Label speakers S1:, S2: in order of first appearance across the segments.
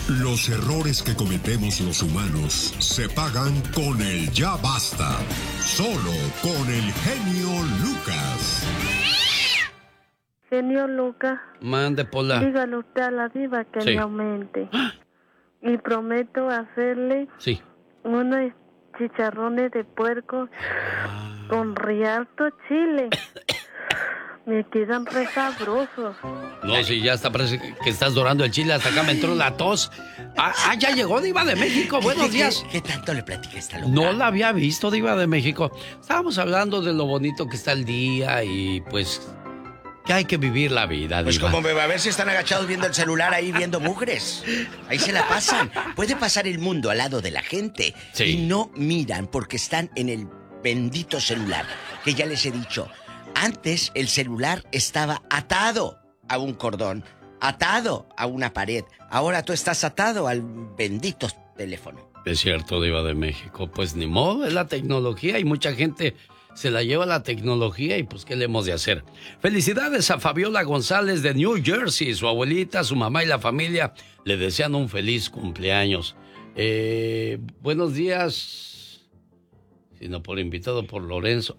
S1: Los errores que cometemos los humanos se pagan con el ya basta. Solo con el genio Lucas.
S2: Genio Lucas.
S3: Mande, Pola.
S2: Dígale usted a la diva que me aumente. Y prometo hacerle unos chicharrones de puerco con rialto chile. Me quedan re sabrosos.
S3: No, si ya está, parece que estás dorando el chile. Hasta acá me entró la tos. Ya llegó Diva de México. Buenos días.
S4: ¿Qué tanto le platica esta loca?
S3: No la había visto, Diva de México. Estábamos hablando de lo bonito que está el día y pues que hay que vivir la vida, Diva.
S4: Pues como me va a ver si están agachados viendo el celular ahí viendo mugres. Ahí se la pasan. Puede pasar el mundo al lado de la gente y no miran porque están en el bendito celular. Que ya les he dicho. Antes el celular estaba atado a un cordón, atado a una pared. Ahora tú estás atado al bendito teléfono.
S3: Es cierto, Diva de México. Pues ni modo, es la tecnología y mucha gente se la lleva la tecnología y pues ¿qué le hemos de hacer? Felicidades a Fabiola González de New Jersey. Su abuelita, su mamá y la familia le desean un feliz cumpleaños. Buenos días. Sino por invitado por Lorenzo.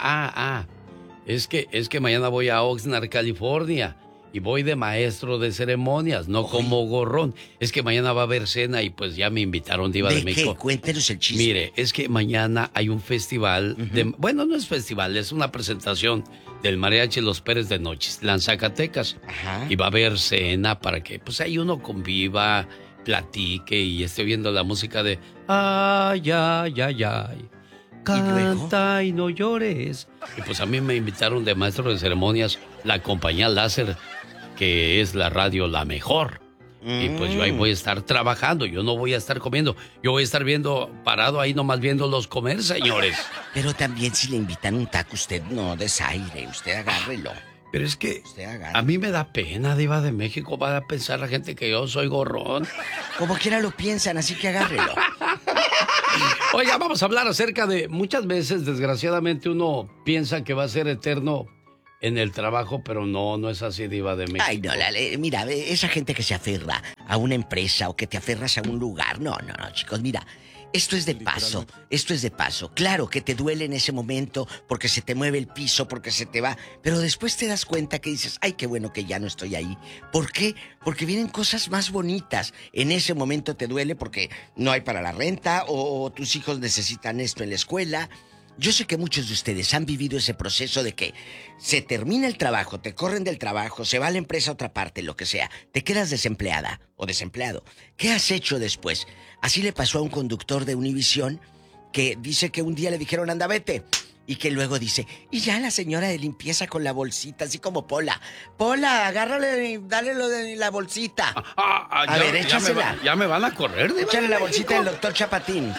S3: Es que mañana voy a Oxnard, California, y voy de maestro de ceremonias, no como gorrón. Es que mañana va a haber cena y pues ya me invitaron, Diva de México.
S4: ¿De qué? Cuéntenos el chisme.
S3: Mire, es que mañana hay un festival, bueno, no es festival, es una presentación del Mariachi Los Pérez de Nochitlán, Zacatecas.
S4: Ajá.
S3: Y va a haber cena para que pues ahí uno conviva, platique y esté viendo la música de ay, ay, ay, ay. Canta y no llores. Y pues a mí me invitaron de maestro de ceremonias la compañía Láser, que es la radio La Mejor. Y pues yo ahí voy a estar trabajando, yo no voy a estar comiendo. Yo voy a estar parado ahí nomás viéndolos comer, señores.
S4: Pero también si le invitan un taco, usted no desaire, usted agárrelo.
S3: Pero es que a mí me da pena, Diva de México. Va a pensar la gente que yo soy gorrón.
S4: Como quiera lo piensan, así que agárrelo.
S3: Oiga, vamos a hablar acerca de... Muchas veces, desgraciadamente, uno piensa que va a ser eterno en el trabajo, pero no es así, Diva de México.
S4: Ay, no, mira, esa gente que se aferra a una empresa o que te aferras a un lugar. No, chicos, mira... Esto es de paso. Claro que te duele en ese momento porque se te mueve el piso, porque se te va. Pero después te das cuenta que dices, ay, qué bueno que ya no estoy ahí. ¿Por qué? Porque vienen cosas más bonitas. En ese momento te duele porque no hay para la renta o tus hijos necesitan esto en la escuela. Yo sé que muchos de ustedes han vivido ese proceso de que se termina el trabajo, te corren del trabajo, se va a la empresa a otra parte, lo que sea. Te quedas desempleada o desempleado. ¿Qué has hecho después? Así le pasó a un conductor de Univisión que dice que un día le dijeron, anda, vete. Y que luego dice, y ya la señora de limpieza con la bolsita, así como Pola, agárrale y dale lo de la bolsita. A ver, échasela.
S3: Ya me van a correr, Diva.
S4: Échale la bolsita del doctor Chapatín.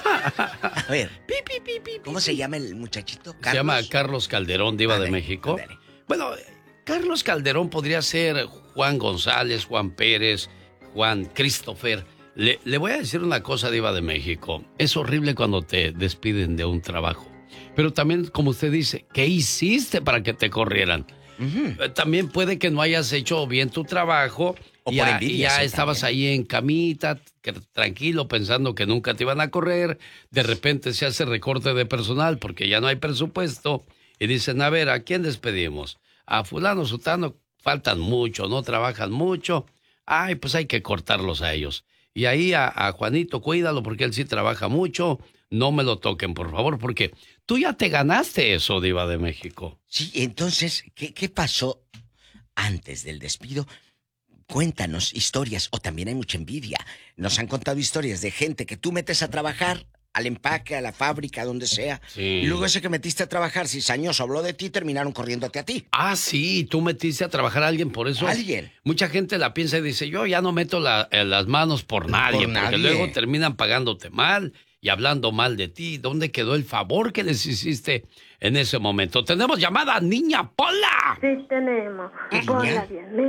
S4: A ver. ¿Cómo se llama el muchachito?
S3: ¿Carlos? Se llama Carlos Calderón, Diva de México. Andale. Bueno, Carlos Calderón podría ser Juan González, Juan Pérez, Juan Christopher. Le voy a decir una cosa, Diva de México. Es horrible cuando te despiden de un trabajo. Pero también, como usted dice, ¿qué hiciste para que te corrieran? También puede que no hayas hecho bien tu trabajo y ya estabas ahí en camita, tranquilo, pensando que nunca te iban a correr. De repente se hace recorte de personal porque ya no hay presupuesto y dicen, a ver, ¿a quién despedimos? A fulano, sutano, faltan mucho, no trabajan mucho. Ay, pues hay que cortarlos a ellos. Y ahí a Juanito, cuídalo porque él sí trabaja mucho. No me lo toquen, por favor, porque tú ya te ganaste eso, Diva de México.
S4: Sí, entonces, ¿qué pasó antes del despido? Cuéntanos historias, o también hay mucha envidia. Nos han contado historias de gente que tú metes a trabajar al empaque, a la fábrica, donde sea. Sí. Y luego ese que metiste a trabajar cizañoso habló de ti, terminaron corriéndote a ti.
S3: Ah, sí, tú metiste a trabajar a alguien por eso.
S4: ¿Alguien?
S3: Mucha gente la piensa y dice, yo ya no meto las manos por nadie, porque luego terminan pagándote mal y hablando mal de ti. ¿Dónde quedó el favor que les hiciste en ese momento? ¿Tenemos llamada, niña Pola?
S2: Sí, tenemos. Pola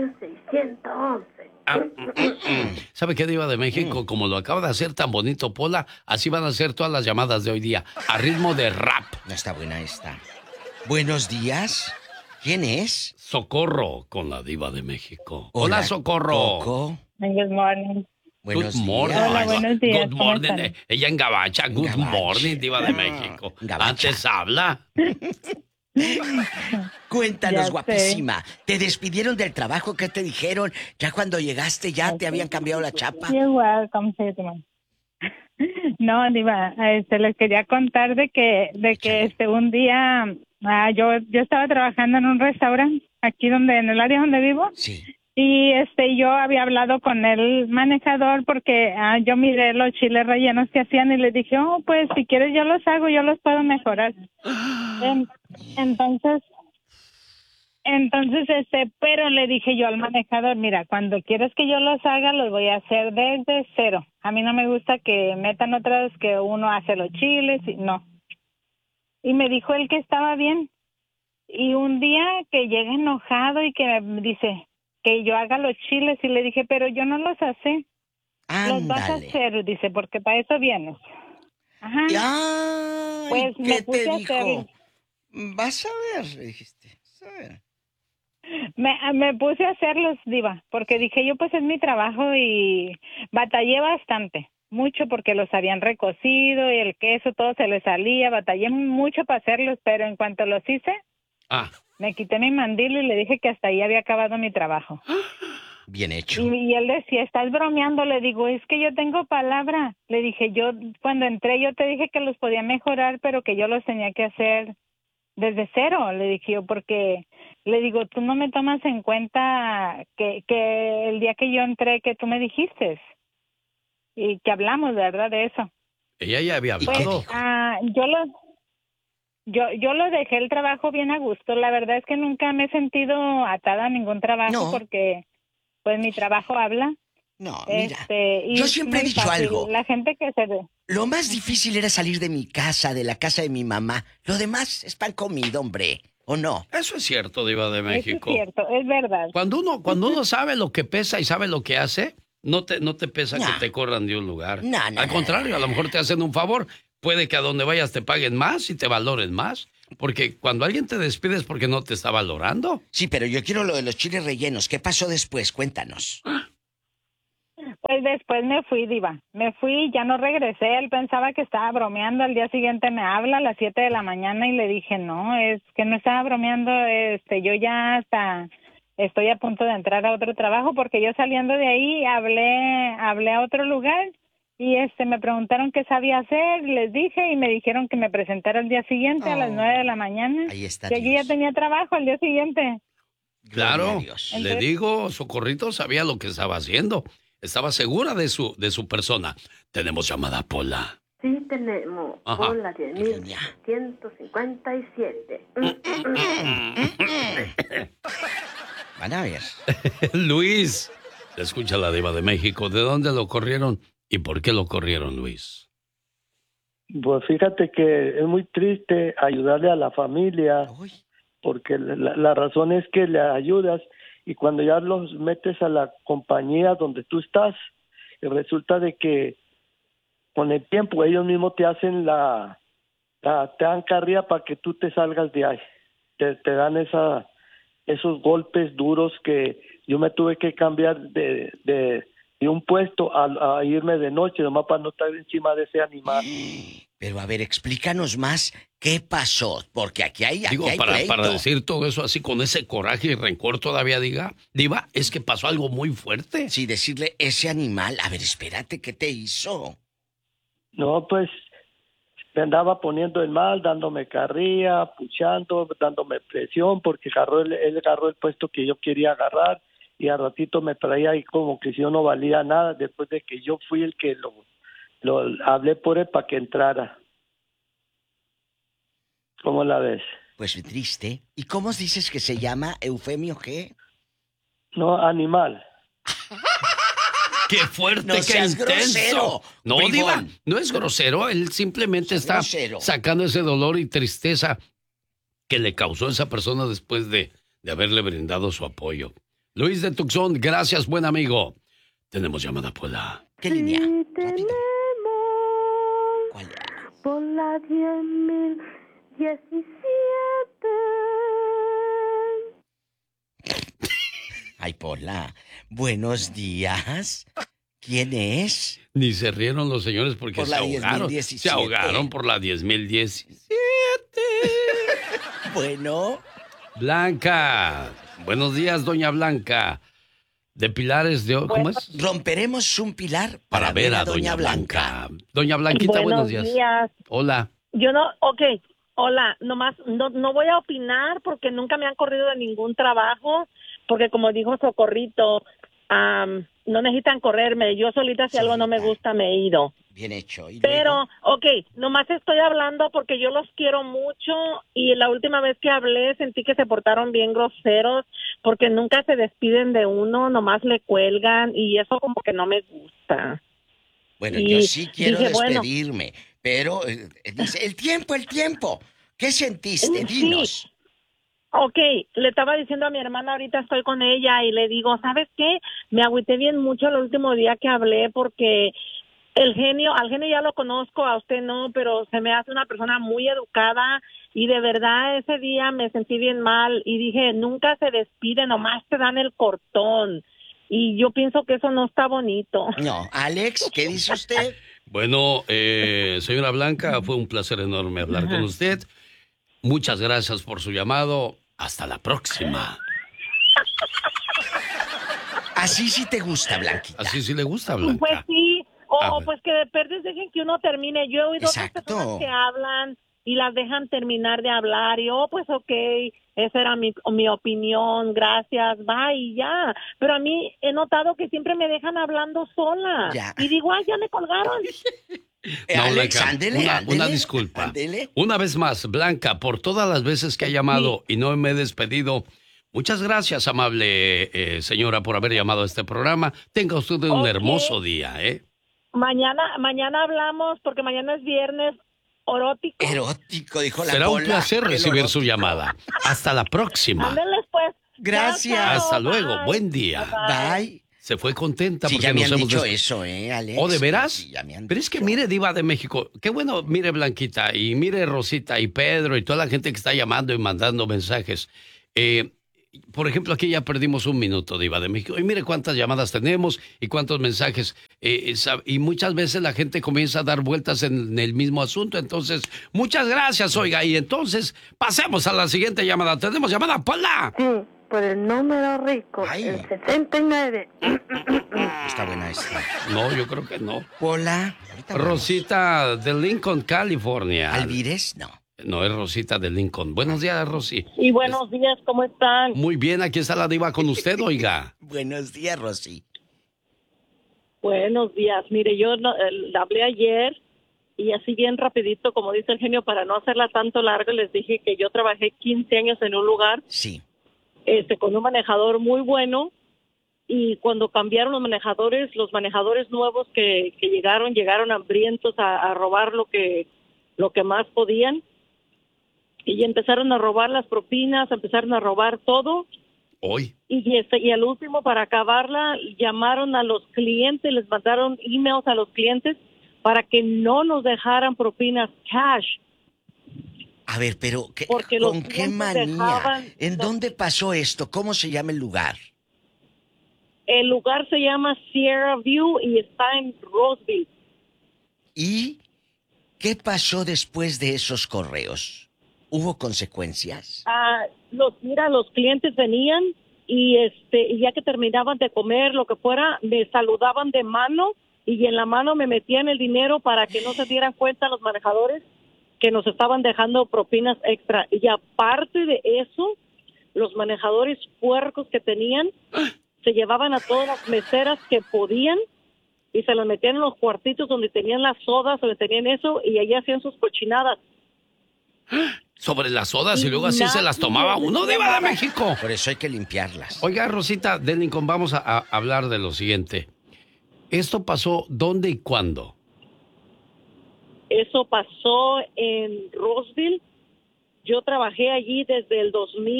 S2: 10.611.
S3: ¿Sabe qué, Diva de México? Como lo acaba de hacer tan bonito Pola, así van a ser todas las llamadas de hoy día, a ritmo de rap.
S4: No está buena esta. Buenos días. ¿Quién es?
S3: Socorro, con la Diva de México. Hola, Socorro.
S5: Coco. Good morning.
S4: Buenos
S3: good morning.
S4: días.
S5: Hola, buenos días.
S3: Good morning. Ella en gabacha. Good morning, diva de México.
S4: Gabacha.
S3: Antes habla.
S4: Cuéntanos,
S5: Ya
S4: guapísima. ¿Te despidieron del trabajo? ¿Qué te dijeron? ¿Ya cuando llegaste ya te habían cambiado la chapa?
S5: You're welcome, Sedman. No, diva, les quería contar de que un día yo estaba trabajando en un restaurante aquí en el área donde vivo.
S4: Sí.
S5: Y yo había hablado con el manejador porque yo miré los chiles rellenos que hacían y le dije, oh, pues si quieres yo los hago, yo los puedo mejorar. Entonces, pero le dije yo al manejador, mira, cuando quieres que yo los haga, los voy a hacer desde cero. A mí no me gusta que metan otras que uno hace los chiles, no. Y me dijo él que estaba bien. Y un día que llega enojado y que me dice que yo haga los chiles y le dije, pero yo no los hace. Los vas a hacer, dice, porque para eso vienes. Ajá.
S4: Ay,
S5: Pues
S4: ¿qué
S5: me puse
S4: te
S5: a
S4: dijo?
S5: hacer.
S4: Vas a ver, le dijiste. Vas a ver.
S5: Me puse a hacerlos, diva, porque dije yo, pues es mi trabajo y batallé bastante, mucho porque los habían recocido y el queso todo se le salía, batallé mucho para hacerlos, pero en cuanto los hice, me quité mi mandil y le dije que hasta ahí había acabado mi trabajo.
S4: Bien hecho.
S5: Y él decía, estás bromeando, le digo, es que yo tengo palabra. Le dije, yo cuando entré yo te dije que los podía mejorar, pero que yo los tenía que hacer desde cero, le dije yo, porque le digo, tú no me tomas en cuenta que el día que yo entré, que tú me dijiste y que hablamos, ¿verdad? De eso.
S3: Ella ya había hablado.
S5: Yo lo dejé el trabajo bien a gusto. La verdad es que nunca me he sentido atada a ningún trabajo porque pues mi trabajo habla.
S4: No, mira,
S5: y
S4: yo siempre he dicho
S5: fácil.
S4: algo.
S5: La gente que se ve.
S4: Lo más difícil era salir de mi casa, de la casa de mi mamá. Lo demás es pan comido, hombre. ¿O no?
S3: Eso es cierto, diva de México.
S5: Eso es cierto, es verdad.
S3: Cuando uno sabe lo que pesa y sabe lo que hace, no te pesa que te corran de un lugar. Al contrario, a lo mejor te hacen un favor. Puede que a donde vayas te paguen más y te valoren más. Porque cuando alguien te despide es porque no te está valorando.
S4: Sí, pero yo quiero lo de los chiles rellenos. ¿Qué pasó después? Cuéntanos.
S5: Pues después me fui, diva. Me fui, ya no regresé. Él pensaba que estaba bromeando. Al día siguiente me habla a las 7 de la mañana y le dije, no, es que no estaba bromeando. Yo ya hasta estoy a punto de entrar a otro trabajo porque yo saliendo de ahí hablé a otro lugar y me preguntaron qué sabía hacer. Les dije y me dijeron que me presentara el día siguiente a las 9 de la mañana.
S4: Ahí está.
S5: Que yo ya tenía trabajo al día siguiente.
S3: Claro, le digo, Socorrito sabía lo que estaba haciendo. Estaba segura de su persona. Tenemos llamada, Pola.
S2: Sí, tenemos.
S3: Ajá.
S2: Pola 10.157.
S4: Van a ver.
S3: Luis, te escucha la diva de México. ¿De dónde lo corrieron y por qué lo corrieron, Luis?
S6: Pues fíjate que es muy triste ayudarle a la familia, porque la razón es que le ayudas y cuando ya los metes a la compañía donde tú estás, resulta de que con el tiempo ellos mismos te hacen te dan carrilla para que tú te salgas de ahí. Te dan esos golpes duros que yo me tuve que cambiar de un puesto a irme de noche, nomás para no estar encima de ese animal.
S4: Pero a ver, explícanos más qué pasó, porque aquí hay
S3: para decir todo eso así con ese coraje y rencor todavía, diva, es que pasó algo muy fuerte.
S4: Sí, decirle ese animal, a ver, espérate, ¿qué te hizo?
S6: No, pues me andaba poniendo el mal, dándome carrilla, puchando, dándome presión, porque él agarró el puesto que yo quería agarrar y a ratito me traía ahí como que si yo no valía nada después de que yo fui el que lo hablé por él para que entrara. ¿Cómo la ves?
S4: Pues triste. ¿Y cómo dices que se llama? ¿Eufemio qué?
S6: No, animal.
S3: ¡Qué fuerte,
S4: no
S3: qué
S4: seas
S3: intenso!
S4: Grosero,
S3: no,
S4: bribón.
S3: diva, no es grosero. Él simplemente está sacando ese dolor y tristeza que le causó esa persona después de haberle brindado su apoyo. Luis de Tucson, gracias, buen amigo. Tenemos llamada, Pola.
S4: ¿Qué línea?
S2: Sí, tenemos.
S4: ¿Cuál?
S2: Pola 10.017.
S4: Ay, Pola. Buenos días. ¿Quién es?
S3: Ni se rieron los señores porque
S4: por
S3: se ahogaron. Se ahogaron por la 10,017.
S4: Bueno.
S3: Blanca. Buenos días, doña Blanca. De Pilares de... ¿Cómo es?
S4: Romperemos un pilar
S3: para ver a doña Blanca. Doña Blanquita, buenos días. Hola.
S7: Yo no... Ok, hola. Nomás no voy a opinar porque nunca me han corrido de ningún trabajo. Porque como dijo Socorrito, no necesitan correrme. Yo solita si algo no me gusta me he ido.
S4: Bien hecho.
S7: Pero, ok, nomás estoy hablando porque yo los quiero mucho y la última vez que hablé sentí que se portaron bien groseros porque nunca se despiden de uno, nomás le cuelgan y eso como que no me gusta.
S4: Bueno, yo sí quiero despedirme, pero dice, el tiempo. ¿Qué sentiste? Dinos.
S7: Sí. Ok, le estaba diciendo a mi hermana, ahorita estoy con ella y le digo, ¿sabes qué? Me agüité bien mucho el último día que hablé porque... al genio ya lo conozco, a usted no, pero se me hace una persona muy educada y de verdad ese día me sentí bien mal y dije, nunca se despide, nomás te dan el cortón. Y yo pienso que eso no está bonito.
S4: No, Alex, ¿qué dice usted?
S3: Bueno, señora Blanca, fue un placer enorme hablar con usted. Muchas gracias por su llamado. Hasta la próxima.
S4: Así sí te gusta, Blanquita.
S3: Así sí le gusta, Blanca.
S7: Pues sí. O pues que de perder dejen que uno termine. Yo he oído otras personas que hablan y las dejan terminar de hablar y pues ok, esa era mi opinión, gracias, bye, y ya. Pero a mí he notado que siempre me dejan hablando sola. Ya. Y digo, ya me colgaron.
S3: No,
S4: Alex,
S3: Blanca,
S4: ándele,
S3: una disculpa.
S4: Ándele.
S3: Una vez más, Blanca, por todas las veces que ha llamado y no me he despedido, muchas gracias, amable señora, por haber llamado a este programa. Tenga usted un hermoso día, ¿eh?
S7: Mañana hablamos porque mañana es viernes
S4: erótico, dijo la
S3: Será
S4: Pola.
S3: Un placer recibir su llamada. Hasta la próxima.
S7: Ándeles pues.
S4: Gracias.
S3: Hasta luego. Buen día.
S4: Bye.
S3: Se fue contenta
S4: porque
S3: ya me han
S4: dicho eso, Alex.
S3: ¿Oh, de veras?
S4: Sí, ya me han
S3: Pero
S4: dicho.
S3: es que mire, Diva de México, qué bueno, mire Blanquita y mire Rosita y Pedro y toda la gente que está llamando y mandando mensajes. Por ejemplo, aquí ya perdimos un minuto, Diva de México. Y mire cuántas llamadas tenemos y cuántos mensajes. Y muchas veces la gente comienza a dar vueltas en el mismo asunto. Entonces, muchas gracias, oiga. Y entonces, pasemos a la siguiente llamada. ¿Tenemos llamada, Pola?
S2: Sí, por el número rico, el 69.
S4: Está buena esta.
S3: No, yo creo que no.
S4: Pola.
S3: Rosita de Lincoln, California.
S4: ¿Alvírez? No.
S3: No, es Rosita de Lincoln. Buenos días, Rosy.
S7: Y buenos días, ¿cómo están?
S3: Muy bien, aquí está la Diva con usted, oiga.
S4: Buenos días, Rosy.
S7: Buenos días. Mire, yo hablé ayer y así bien rapidito, como dice el genio, para no hacerla tanto larga, les dije que yo trabajé 15 años en un lugar.
S4: Sí.
S7: Con un manejador muy bueno. Y cuando cambiaron los manejadores nuevos que llegaron hambrientos a robar lo que más podían. Y empezaron a robar las propinas, empezaron a robar todo.
S3: Hoy.
S7: Y al último, para acabarla, llamaron a los clientes, les mandaron emails a los clientes para que no nos dejaran propinas cash.
S4: A ver, pero ¿con qué manía? ¿En dónde pasó esto? ¿Cómo se llama el lugar?
S7: El lugar se llama Sierra View y está en Roseville.
S4: ¿Y qué pasó después de esos correos? ¿Hubo consecuencias?
S7: Los clientes venían y ya que terminaban de comer, lo que fuera, me saludaban de mano y en la mano me metían el dinero para que no se dieran cuenta los manejadores que nos estaban dejando propinas extra. Y aparte de eso, los manejadores puercos que tenían se llevaban a todas las meseras que podían y se las metían en los cuartitos donde tenían las sodas, donde tenían eso, y allí hacían sus cochinadas.
S3: Sobre las sodas y luego así se las tomaba uno, Diva de México.
S4: Por eso hay que limpiarlas.
S3: Oiga, Rosita de Lincoln, vamos a hablar de lo siguiente. ¿Esto pasó dónde y cuándo?
S7: Eso pasó en Roseville. Yo trabajé allí desde el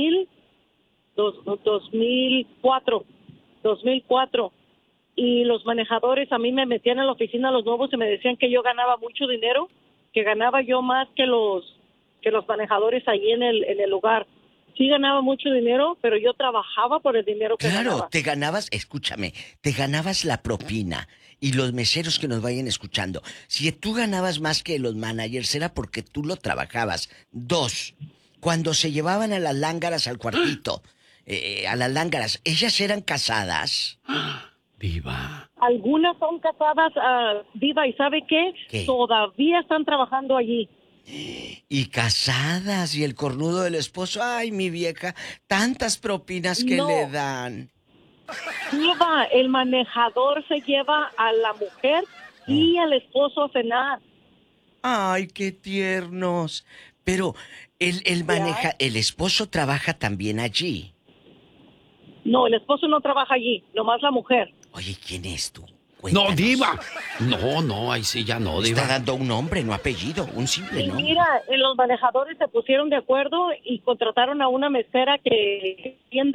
S7: 2004. Y los manejadores a mí me metían en la oficina los nuevos y me decían que yo ganaba mucho dinero, que ganaba yo más que los manejadores allí en el lugar. sí ganaba mucho dinero, pero yo trabajaba por el dinero que ganaba.
S4: Claro, te ganabas, escúchame, te ganabas la propina. Y los meseros que nos vayan escuchando, si tú ganabas más que los managers era porque tú lo trabajabas. 2, cuando se llevaban a las lángaras al cuartito, a las lángaras, ¿ellas eran casadas?
S3: Diva.
S7: Algunas son casadas, Diva, ¿y sabe qué? Todavía están trabajando allí.
S4: Y casadas, y el cornudo del esposo, ay, mi vieja, tantas propinas que le dan.
S7: Diva, el manejador se lleva a la mujer y al esposo a cenar.
S4: Ay, qué tiernos. Pero el esposo trabaja también allí.
S7: No, el esposo no trabaja allí, nomás la mujer.
S4: Oye, ¿quién es tú?
S3: Cuéntanos. No, Diva. No, ahí sí ya no, Diva.
S4: Está dando un nombre, no apellido, un simple nombre.
S7: Mira, los manejadores se pusieron de acuerdo y contrataron a una mesera que bien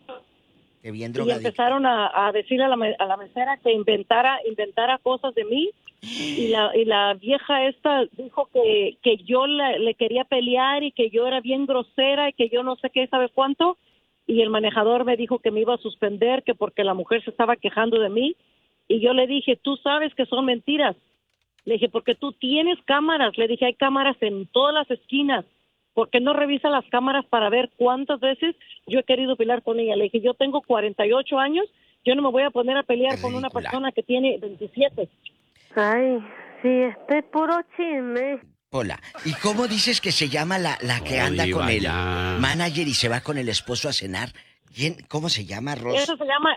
S7: y empezaron a decirle a la mesera que inventara cosas de mí. Y la vieja esta dijo que yo le quería pelear y que yo era bien grosera y que yo no sé qué, sabe cuánto. Y el manejador me dijo que me iba a suspender, que porque la mujer se estaba quejando de mí. Y yo le dije, tú sabes que son mentiras. Le dije, porque tú tienes cámaras. Le dije, hay cámaras en todas las esquinas. ¿Por qué no revisa las cámaras para ver cuántas veces yo he querido pelear con ella? Le dije, yo tengo 48 años, yo no me voy a poner a pelear con una persona que tiene 27.
S2: Ay, sí, puro chisme.
S4: Hola, ¿y cómo dices que se llama la que anda con el manager y se va con el esposo a cenar? ¿Quién? ¿Cómo se llama, Rosa?
S7: Eso se llama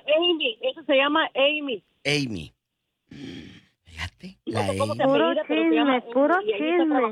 S7: Amy.
S4: Amy. Fíjate,
S7: la Amy. Puro chisme.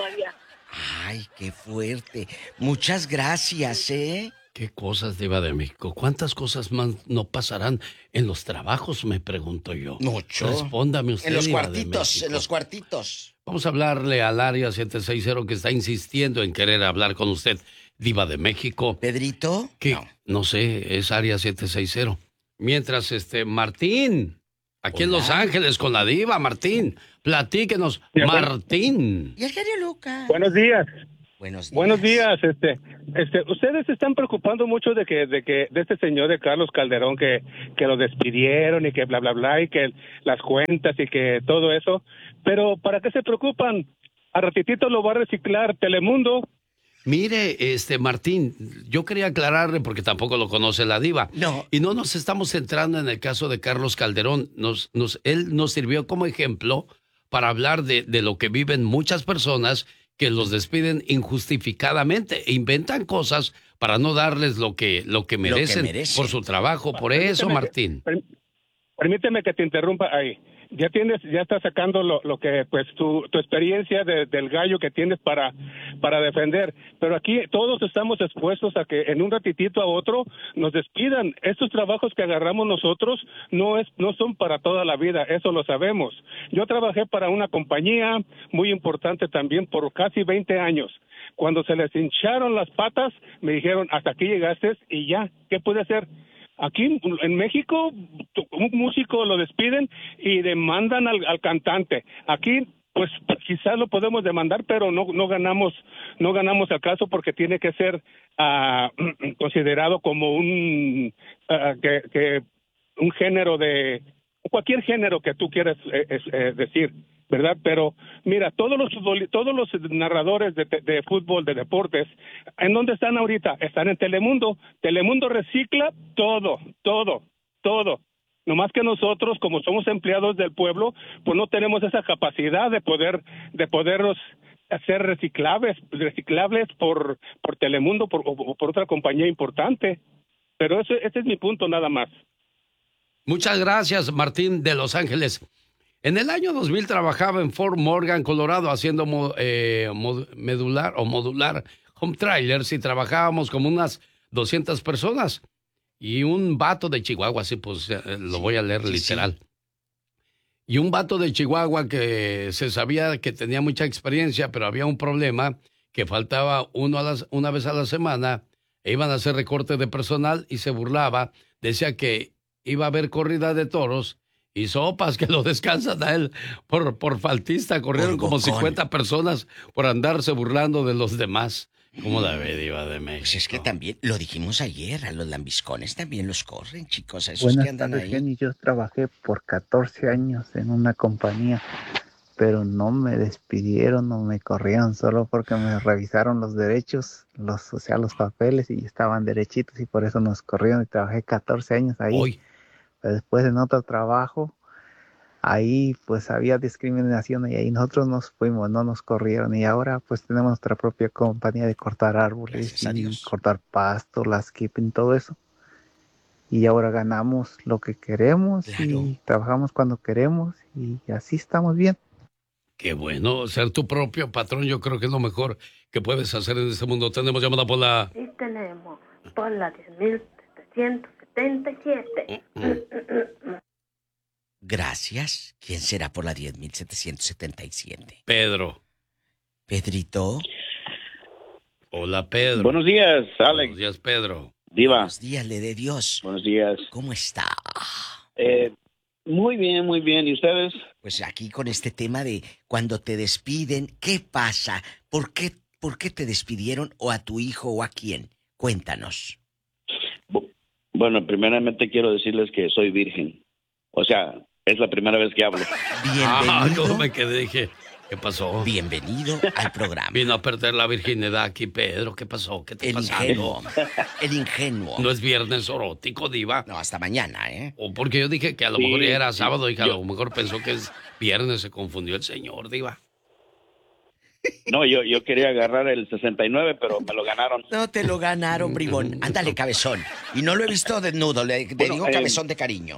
S4: Ay, qué fuerte. Muchas gracias, ¿eh?
S3: ¿Qué cosas, Diva de México? ¿Cuántas cosas más no pasarán en los trabajos, me pregunto yo?
S4: Mucho.
S3: Respóndame usted,
S4: En los
S3: Diva
S4: cuartitos,
S3: de
S4: en los cuartitos.
S3: Vamos a hablarle al área 760 que está insistiendo en querer hablar con usted, Diva de México.
S4: ¿Pedrito?
S3: ¿Qué? No sé, es área 760. Mientras, Martín, aquí en Los Ángeles con la Diva, Martín. Platíquenos, Martín.
S4: Y el genio Lucas.
S8: Buenos días.
S4: Buenos días.
S8: Ustedes se están preocupando mucho de este señor de Carlos Calderón que lo despidieron y que bla bla bla y que las cuentas y que todo eso, pero ¿para qué se preocupan? A ratitito lo va a reciclar Telemundo.
S3: Mire, Martín, yo quería aclararle porque tampoco lo conoce la Diva.
S4: No.
S3: Y no nos estamos centrando en el caso de Carlos Calderón. Él nos sirvió como ejemplo para hablar de lo que viven muchas personas que los despiden injustificadamente e inventan cosas para no darles lo que merecen por su trabajo. Por eso, Martín.
S8: Permíteme que te interrumpa ahí. Ya estás sacando lo que, pues, tu experiencia del gallo que tienes para defender. Pero aquí todos estamos expuestos a que en un ratitito a otro nos despidan. Estos trabajos que agarramos nosotros no son para toda la vida, eso lo sabemos. Yo trabajé para una compañía muy importante también por casi 20 años. Cuando se les hincharon las patas, me dijeron, hasta aquí llegaste y ya, ¿qué puede hacer? Aquí en México, un músico lo despiden y demandan al cantante. Aquí, pues quizás lo podemos demandar, pero no ganamos el caso porque tiene que ser considerado como un género de cualquier género que tú quieras decir, ¿verdad? Pero mira, todos los narradores de fútbol, de deportes, ¿en dónde están ahorita? Están en Telemundo. Telemundo recicla todo. Nomás que nosotros, como somos empleados del pueblo, pues no tenemos esa capacidad de poderlos hacer reciclables por Telemundo o por otra compañía importante. Pero ese es mi punto nada más.
S3: Muchas gracias, Martín de Los Ángeles. En el año 2000 trabajaba en Fort Morgan, Colorado, haciendo modular home trailers y trabajábamos como unas 200 personas. Y un vato de Chihuahua, así pues lo voy a leer literal. Sí. Y un vato de Chihuahua que se sabía que tenía mucha experiencia, pero había un problema, que faltaba una vez a la semana, e iban a hacer recorte de personal y se burlaba, decía que iba a haber corrida de toros y sopas que lo descansan a él por faltista. Corrieron como 50 personas por andarse burlando de los demás. ¿Cómo la ve, Diva de México?
S4: Pues es que también, lo dijimos ayer, a los lambiscones también los corren, chicos, a esos que andan ahí.
S9: Genio. Yo trabajé por 14 años en una compañía, pero no me despidieron, no me corrieron, solo porque me revisaron los derechos, los papeles, y estaban derechitos, y por eso nos corrieron, y trabajé 14 años ahí.
S3: Hoy.
S9: Pero después en otro trabajo, ahí pues había discriminación, y ahí nosotros nos fuimos, no nos corrieron, y ahora pues tenemos nuestra propia compañía de cortar árboles y cortar pasto, landscaping, todo eso. Y ahora ganamos lo que queremos, y trabajamos cuando queremos, y así estamos bien.
S3: Qué bueno, ser tu propio patrón, yo creo que es lo mejor que puedes hacer en este mundo. Tenemos llamada por la...
S2: Sí, tenemos por la 10.777.
S4: Gracias. ¿Quién será por la 10.777?
S3: Pedro.
S4: Pedrito.
S3: Hola, Pedro.
S10: Buenos días, Alex.
S3: Buenos días, Pedro.
S10: Diva.
S4: Buenos días, le de Dios.
S10: Buenos días.
S4: ¿Cómo está?
S10: Muy bien, muy bien. ¿Y ustedes?
S4: Pues aquí con este tema de cuando te despiden, ¿qué pasa? ¿Por qué te despidieron, o a tu hijo o a quién? Cuéntanos.
S10: Bueno, primeramente quiero decirles que soy virgen. O sea, es la primera vez que hablo.
S4: Bienvenido.
S3: Yo me quedé, dije, ¿qué pasó?
S4: Bienvenido al programa.
S3: Vino a perder la virginidad aquí, Pedro. ¿Qué pasó? ¿Qué te pasa?
S4: El ingenuo.
S3: No es viernes erótico, Diva.
S4: No, hasta mañana, ¿eh?
S3: O porque yo dije que a lo mejor ya era sábado y que a lo mejor pensó que es viernes, se confundió el señor, Diva.
S10: No, yo quería agarrar el 69, pero me lo ganaron.
S4: No te lo ganaron, bribón. Ándale, cabezón. Y no lo he visto desnudo, le digo cabezón de cariño.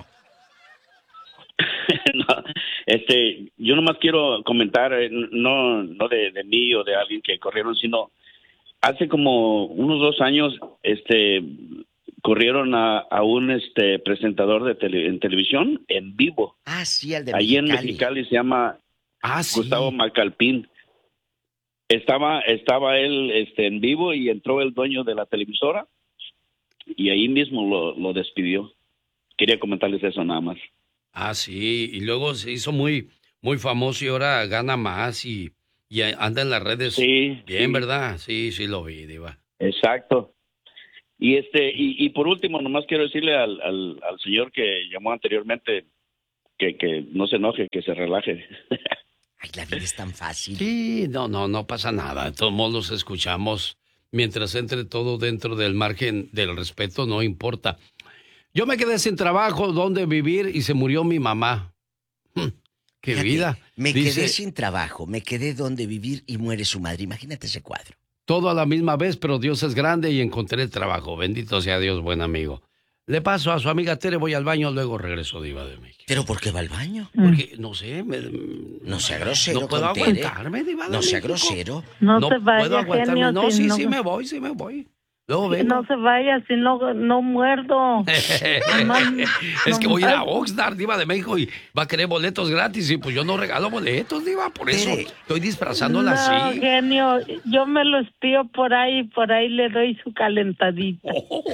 S10: No, yo nomás quiero comentar, no de mí o de alguien que corrieron, sino hace como unos 2 años, corrieron a un presentador en televisión en vivo.
S4: Ah, sí, el de
S10: Allí
S4: Mexicali.
S10: en Mexicali se llama Gustavo Macalpín. Estaba él en vivo y entró el dueño de la televisora y ahí mismo lo despidió. Quería comentarles eso nada más.
S3: Ah, sí, y luego se hizo muy, muy famoso y ahora gana más y anda en las redes.
S10: Sí.
S3: Bien,
S10: sí.
S3: ¿verdad? Sí, lo vi, Diva.
S10: Exacto. Y por último, nomás quiero decirle al señor que llamó anteriormente que no se enoje, que se relaje.
S4: Ay, la vida es tan fácil.
S3: Sí, no pasa nada. De todos modos los escuchamos. Mientras entre todo dentro del margen del respeto, no importa. Yo me quedé sin trabajo, dónde vivir, y se murió mi mamá. ¡Qué
S4: Fíjate,
S3: vida!
S4: Me quedé sin trabajo, me quedé donde vivir y muere su madre. Imagínate ese cuadro.
S3: Todo a la misma vez, pero Dios es grande y encontré el trabajo. Bendito sea Dios, buen amigo. Le paso a su amiga Tere, voy al baño, luego regreso, Diva de México.
S4: ¿Pero por qué va al baño?
S3: Porque, no sé,
S4: no sea grosero.
S3: No puedo
S4: con Tere.
S3: aguantarme, Diva de
S4: No sea
S3: México.
S4: grosero.
S2: No
S3: No
S2: se vaya,
S3: puedo aguantarme.
S2: genio,
S3: No,
S2: si
S3: sí,
S2: no-
S3: sí me voy. Luego vengo.
S2: No se vaya, si no muerdo.
S3: Es que voy a ir a Oxnard, Diva de México, y va a querer boletos gratis, y pues yo no regalo boletos, Diva, por eso estoy disfrazándola
S2: No,
S3: así.
S2: genio, yo me lo espío por ahí le doy su calentadita.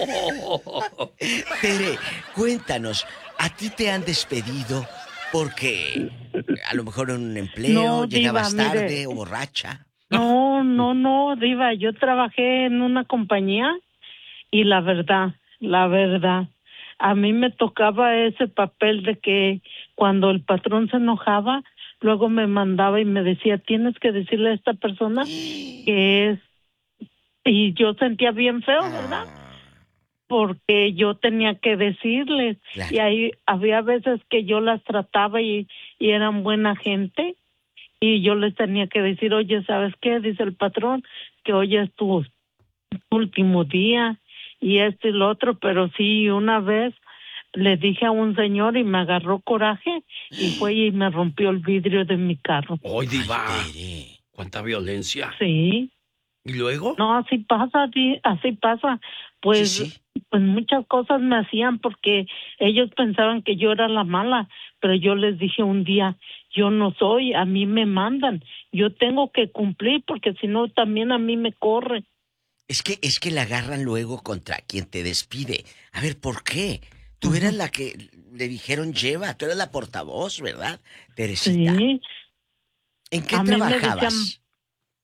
S4: Tere, cuéntanos, ¿a ti te han despedido porque a lo mejor en un empleo
S2: No,
S4: llegabas
S2: Diva,
S4: tarde
S2: mire.
S4: o borracha?
S2: No, Diva, yo trabajé en una compañía y la verdad, a mí me tocaba ese papel de que cuando el patrón se enojaba, luego me mandaba y me decía, tienes que decirle a esta persona que es... Y yo sentía bien feo, ¿verdad? Porque yo tenía que decirles.
S4: Claro.
S2: Y ahí había veces que yo las trataba y eran buena gente. Y yo les tenía que decir, oye, ¿sabes qué? Dice el patrón, que hoy es tu último día y esto y lo otro. Pero sí, una vez le dije a un señor y me agarró coraje y fue y me rompió el vidrio de mi carro.
S3: ¡Ay, Diva! ¿Cuánta violencia?
S2: Sí.
S3: ¿Y luego?
S2: No, así pasa, así pasa. Pues muchas cosas me hacían porque ellos pensaban que yo era la mala, pero yo les dije un día, yo no soy, a mí me mandan, yo tengo que cumplir porque si no también a mí me corre.
S4: Es que la agarran luego contra quien te despide. A ver, ¿por qué? Tú eras la que le dijeron lleva, tú eras la portavoz, ¿verdad, Teresita?
S2: Sí.
S4: ¿En qué
S2: A mí me
S4: trabajabas?
S2: decían,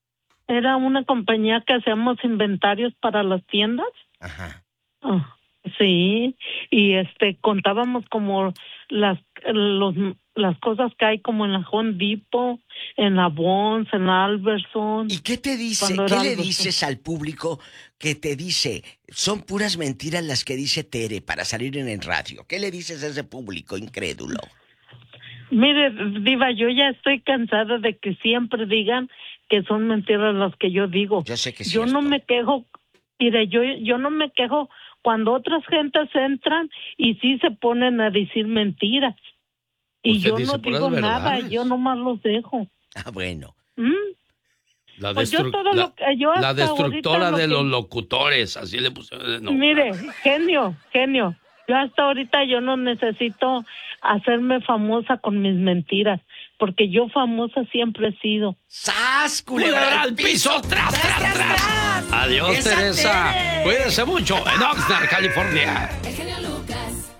S11: Era una compañía que hacíamos inventarios para las tiendas.
S4: Ajá.
S11: Sí, y contábamos como las cosas que hay como en la Home Depot, en la Bonds, en la Albertson.
S4: ¿Y qué te dice? ¿Qué le dices al público que te dice, son puras mentiras las que dice Tere para salir en el radio? ¿Qué le dices a ese público incrédulo?
S11: Mire, Diva, yo ya estoy cansada de que siempre digan que son mentiras las que yo digo.
S4: Yo sé que sí.
S11: Yo no me quejo, mire, yo no me quejo cuando otras gentes entran y sí se ponen a decir mentiras. Y yo no digo nada, yo nomás los dejo.
S4: Ah, bueno.
S3: La, la destructora de los locutores, así le pusieron. No.
S11: Mire, genio. Yo hasta ahorita yo no necesito hacerme famosa con mis mentiras, porque yo famosa siempre he sido.
S4: ¡Sas,
S3: culebra al piso! ¡Tras! Adiós, ¡esa Teresa! Tere! Cuídense mucho en Oxnard, California.
S12: El genio Lucas.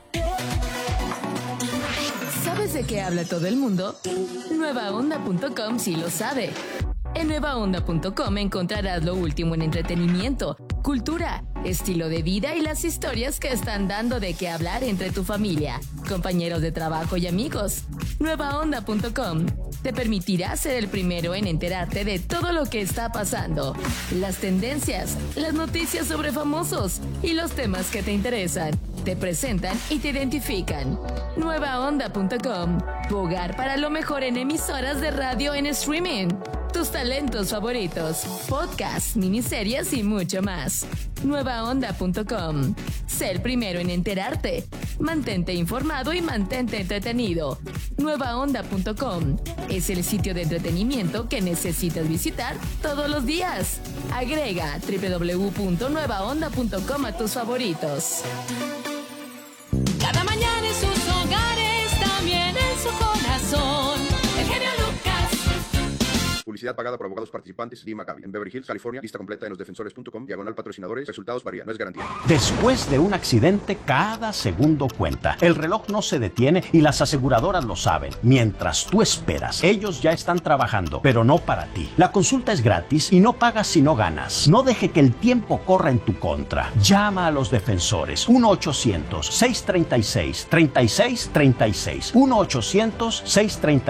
S12: ¿Sabes de qué habla todo el mundo? Nuevaonda.com sí lo sabe. En nuevaonda.com encontrarás lo último en entretenimiento, cultura, estilo de vida y las historias que están dando de qué hablar entre tu familia, compañeros de trabajo y amigos. Nuevaonda.com te permitirá ser el primero en enterarte de todo lo que está pasando, las tendencias, las noticias sobre famosos y los temas que te interesan. Te presentan y te identifican. Nuevaonda.com, tu hogar para lo mejor en emisoras de radio en streaming, tus talentos favoritos, podcasts, miniseries y mucho más. Nuevaonda.com, sé el primero en enterarte. Mantente informado y mantente entretenido. Nuevaonda.com es el sitio de entretenimiento que necesitas visitar todos los días. Agrega www.nuevaonda.com a tus favoritos.
S13: Cada mañana en sus hogares, también en su corazón. El genio Lucas.
S14: Publicidad pagada por abogados participantes de Maccabi. En Beverly Hills, California. Lista completa en losdefensores.com. /patrocinadores. Resultados varían. No es garantía.
S15: Después de un accidente, cada segundo cuenta. El reloj no se detiene y las aseguradoras lo saben. Mientras tú esperas, ellos ya están trabajando, pero no para ti. La consulta es gratis y no pagas si no ganas. No deje que el tiempo corra en tu contra. Llama a los defensores. 1-800-636-3636. 1-800-636-3636.